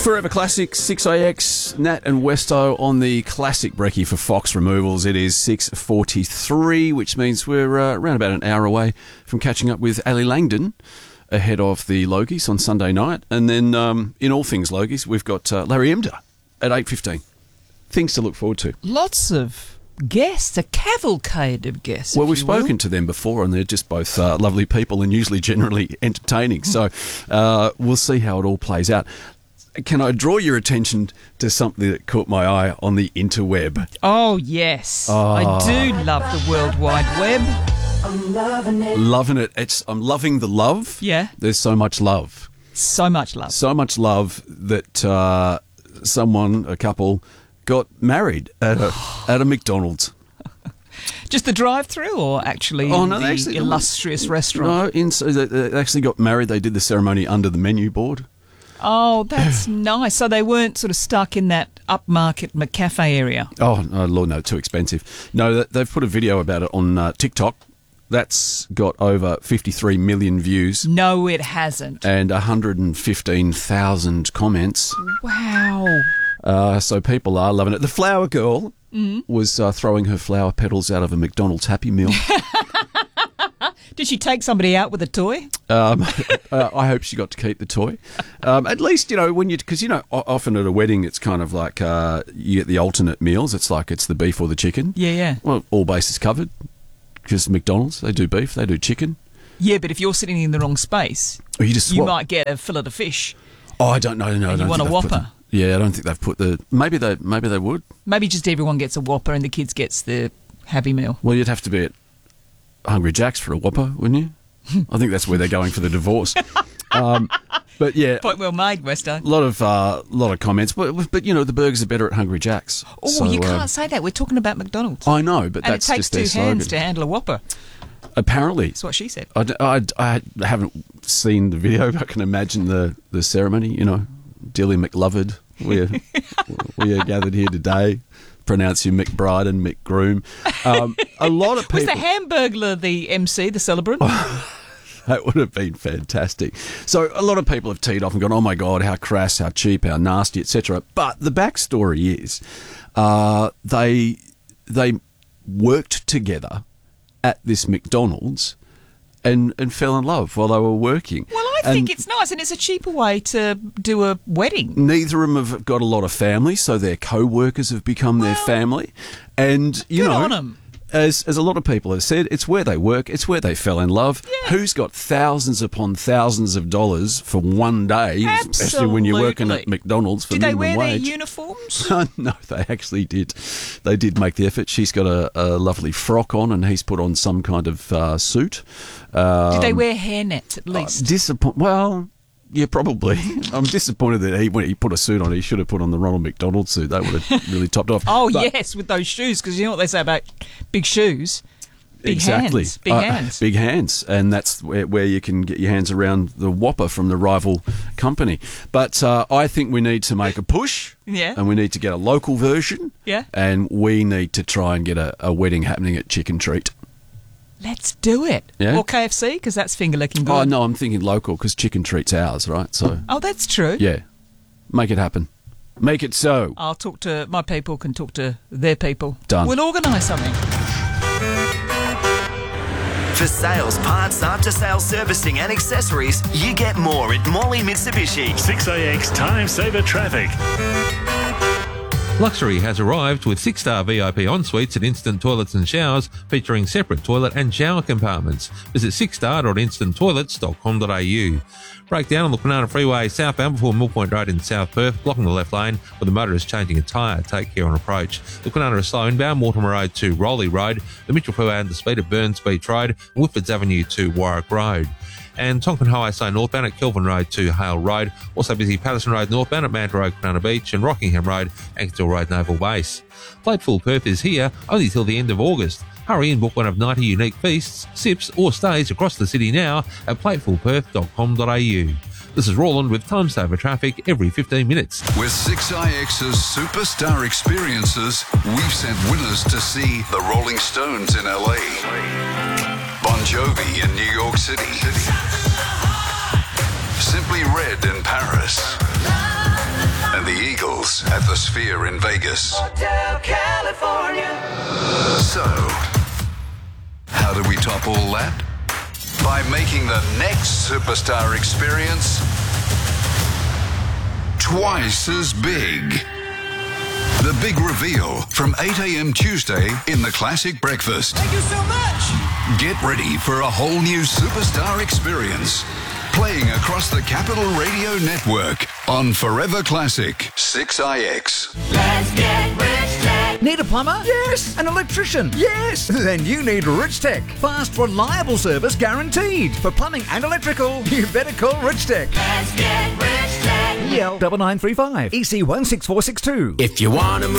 Forever Classic, 6AX, Nat and Westo on the classic brekkie for Fox Removals. It is 6:43, which means we're around about an hour away from catching up with Ali Langdon ahead of the Logies on Sunday night. And then in all things Logies, we've got Larry Emder at 8:15. Things to look forward to. Lots of guests, a cavalcade of guests. Well, we've spoken to them before, and they're just both lovely people and usually generally entertaining. So we'll see how it all plays out. Can I draw your attention to something that caught my eye on the interweb? Oh, yes. I do love the World Wide Web. I'm loving it. Loving it. I'm loving the love. Yeah. There's so much love. So much love. So much love that a couple, got married at a McDonald's. Just the drive-through, or actually the illustrious restaurant? No, they actually got married. They did the ceremony under the menu board. Oh, that's nice. So they weren't sort of stuck in that upmarket McCafe area? Oh, no, Lord, no, too expensive. No, they've put a video about it on TikTok. That's got over 53 million views. No, it hasn't. And 115,000 comments. Wow. So people are loving it. The flower girl was throwing her flower petals out of a McDonald's Happy Meal. Did she take somebody out with a toy? I hope she got to keep the toy. At least, because often at a wedding it's kind of like you get the alternate meals. It's like it's the beef or the chicken. Yeah. Well, all bases covered. Because McDonald's, they do beef, they do chicken. Yeah, but if you're sitting in the wrong space, you might get a fillet of fish. Oh, I don't know. No, and you want a Whopper. I don't think they've put the. Maybe they would. Maybe just everyone gets a Whopper and the kids gets the Happy Meal. Well, you'd have to be at Hungry Jack's for a Whopper, wouldn't you? I think that's where they're going for the divorce. But yeah, point well made, Westo. A lot of comments, but the burgers are better at Hungry Jack's. Oh, so, you can't say that. We're talking about McDonald's. I know, but that's just their slogan. And it takes two hands to handle a Whopper. Apparently, that's what she said. I haven't seen the video. I can imagine the ceremony. Dilly McLovard, we are gathered here today. Pronounce you McBride and McGroom. A lot of people. Was the Hamburglar the MC, the celebrant? That would have been fantastic. So a lot of people have teed off and gone, oh my God, how crass, how cheap, how nasty, etc. But the backstory is they worked together at this McDonald's and fell in love while they were working. Well, I think it's nice, and it's a cheaper way to do a wedding. Neither of them have got a lot of family, so their co-workers have become their family. And, good on them. As a lot of people have said, it's where they work, it's where they fell in love. Yeah. Who's got thousands upon thousands of dollars for one day, especially when you're working at McDonald's for minimum wage? Did they wear their uniforms? No, they actually did. They did make the effort. She's got a lovely frock on, and he's put on some kind of suit. Did they wear hairnets at least? Well, yeah, probably. I'm disappointed that when he put a suit on, he should have put on the Ronald McDonald suit. That would have really topped off. Yes, with those shoes, because you know what they say about big shoes? Big hands. Big hands. And that's where you can get your hands around the Whopper from the rival company. But I think we need to make a push. Yeah. And we need to get a local version. Yeah. And we need to try and get a wedding happening at Chicken Treat. Let's do it. Yeah? Or KFC, because that's finger-licking good. Oh, no, I'm thinking local, because Chicken Treat's ours, right? So. Oh, that's true. Yeah. Make it happen. Make it so. I'll talk to... My people can talk to their people. Done. We'll organise something. For sales, parts, after-sales servicing and accessories, you get more at Morley Mitsubishi. 6AX Time Saver Traffic. Luxury has arrived with 6-star VIP ensuites and instant toilets and showers featuring separate toilet and shower compartments. Visit 6star.instanttoilets.com.au. Breakdown on the Kwinana Freeway southbound before Mill Point Road in South Perth, blocking the left lane with the motorist changing a tyre. Take care on approach. The Kwinana is slow inbound, Mortimer Road to Rowley Road, the Mitchell Freeway and the speed of Burns Beach Road, and Whitfords Avenue to Warwick Road. And Tonkin Highway Slow northbound at Kelvin Road to Hale Road. Also busy Patterson Road northbound at Manta Road, Kwinana Beach, and Rockingham Road, Ankersville Road, Naval Base. Plateful Perth is here only till the end of August. Hurry and book one of 90 unique feasts, sips or stays across the city now at platefulperth.com.au. This is Roland with Time Saver Traffic every 15 minutes. With 6IX's superstar experiences, we've sent winners to see the Rolling Stones in LA, Bon Jovi in New York City, Simply Red in Paris, Sphere in Vegas. Hotel California. So, how do we top all that? By making the next superstar experience twice as big. The big reveal from 8 a.m. Tuesday in the Classic Breakfast. Thank you so much. Get ready for a whole new superstar experience. Playing across the Capital Radio Network on Forever Classic 6IX. Let's get rich tech. Need a plumber? Yes. An electrician? Yes. Then you need Rich Tech. Fast, reliable service guaranteed. For plumbing and electrical, you better call Rich Tech. Let's get rich tech. EL 9935 EC 16462. If you want to move